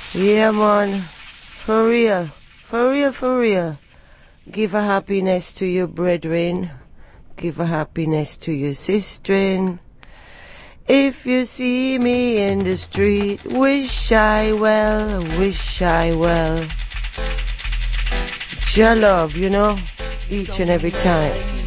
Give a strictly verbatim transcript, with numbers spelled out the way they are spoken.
Yeah, man. For real. For real, for real. Give a happiness to your brethren. Give a happiness to your sister. If you see me in the street, wish I well, wish I well. Your love, you know, each and every time.